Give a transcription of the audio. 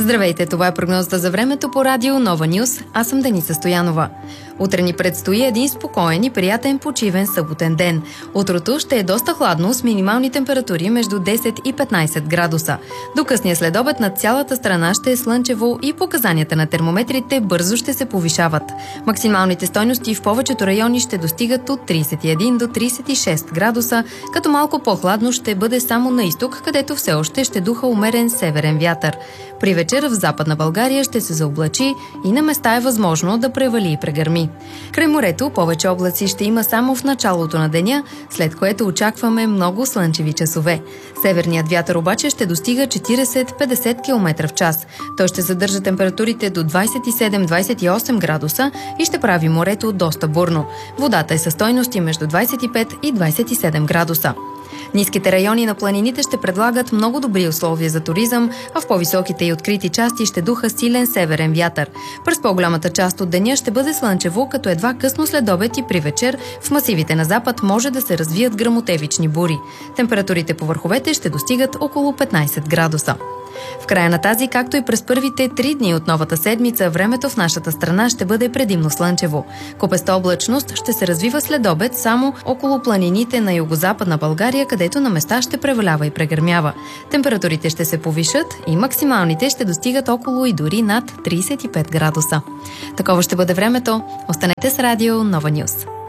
Здравейте, това е прогнозата за времето по радио Нова Нюс. Аз съм Деница Стоянова. Утре ни предстои един спокоен и приятен почивен съботен ден. Утрото ще е доста хладно с минимални температури между 10 и 15 градуса. До късния следобед над цялата страна ще е слънчево и показанията на термометрите бързо ще се повишават. Максималните стойности в повечето райони ще достигат от 31 до 36 градуса, като малко по-хладно ще бъде само на изток, където все още ще духа умерен северен вятър. При вечер в Западна България ще се заоблачи и на места е възможно да превали и прегърми. Край морето повече облаци ще има само в началото на деня, след което очакваме много слънчеви часове. Северният вятър обаче ще достига 40-50 км в час. Той ще задържа температурите до 27-28 градуса и ще прави морето доста бурно. Водата е със стойности между 25 и 27 градуса. Ниските райони на планините ще предлагат много добри условия за туризъм, а в по-високите и открити части ще духа силен северен вятър. През по-голямата част от деня ще бъде слънчево, като едва късно след обед и при вечер в масивите на запад може да се развият гръмотевични бури. Температурите по върховете ще достигат около 15 градуса. В края на тази, както и през първите 3 дни от новата седмица, времето в нашата страна ще бъде предимно слънчево. Купеста облачност ще се развива след обед само около планините на югозападна България, където на места ще превалява и прегърмява. Температурите ще се повишат и максималните ще достигат около и дори над 35 градуса. Такова ще бъде времето. Останете с радио Нова Нюс.